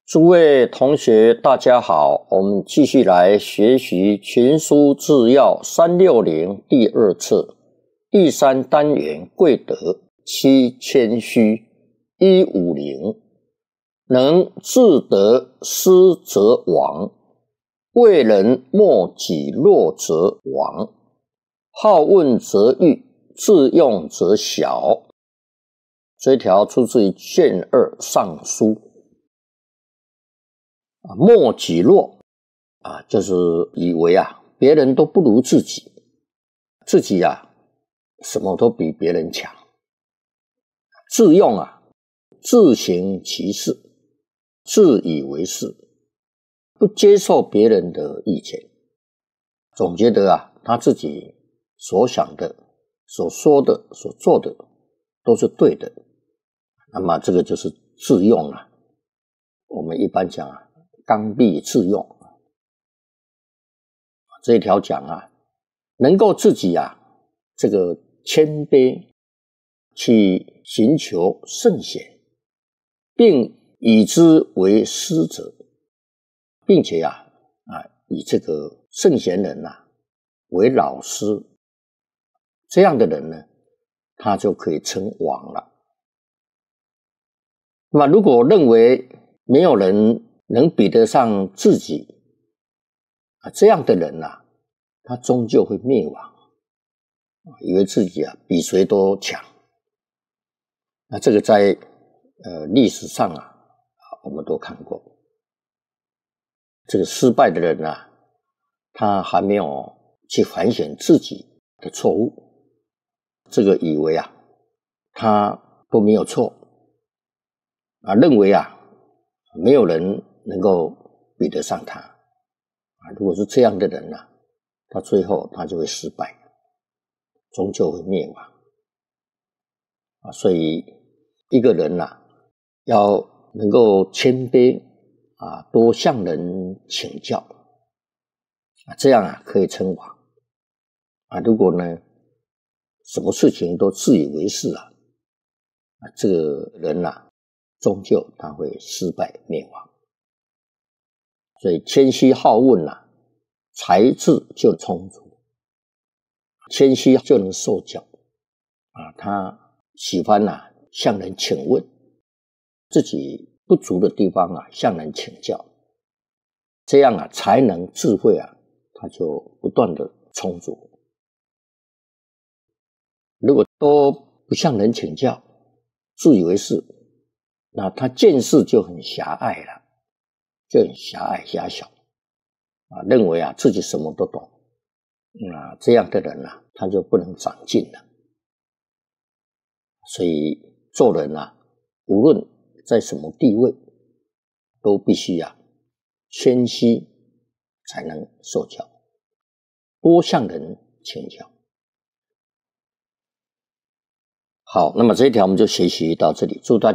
诸位同学大家好，我们继续来学习群书治要360第二册第3单元贵德7谦虚150能自得失则亡，为人莫己弱则亡，好问则欲，自用则小。这一条出自于卷2上书。莫己弱就是以为别人都不如自己，自己什么都比别人强。自用自行其事，自以为是，不接受别人的意见，总觉得他自己所想的、所说的、所做的都是对的。那么这个就是自用我们一般讲刚愎自用。这一条讲能够自己这个谦卑去寻求圣贤，并以之为师者，并且以这个圣贤人为老师，这样的人呢，他就可以称王了。那么如果认为没有人能比得上自己这样的人他终究会灭亡，以为自己比谁都强。那这个在历史上我们都看过，这个失败的人他还没有去反省自己的错误，这个以为他都没有错认为没有人能够比得上他如果是这样的人到最后他就会失败，终究会灭亡所以一个人要能够谦卑多向人请教这样可以称王如果呢什么事情都自以为是这个人终究他会失败灭亡。所以谦虚好问才智就充足，谦虚就能受教他喜欢向人请问，自己不足的地方向人请教，这样才能智慧他就不断的充足。如果都不向人请教，自以为是，那他见识就很狭隘了，就很狭隘狭小认为自己什么都懂这样的人他就不能长进了。所以做人无论在什么地位，都必须谦虚才能受教，多向人请教。好，那么这一条我们就学习到这里，祝大家